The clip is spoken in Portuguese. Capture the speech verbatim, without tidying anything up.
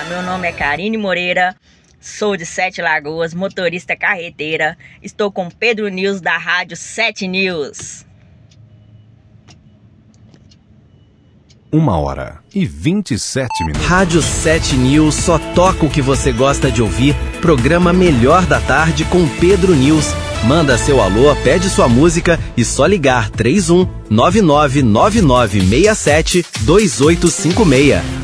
Olá, meu nome é Karine Moreira, sou de Sete Lagoas, motorista carreteira. Estou com Pedro News da Rádio Sete News. Uma hora e vinte e sete minutos. Rádio Sete News só toca o que você gosta de ouvir. Programa Melhor da Tarde com Pedro News. Manda seu alô, pede sua música e só ligar três um nove nove nove nove seis sete dois oito cinco seis.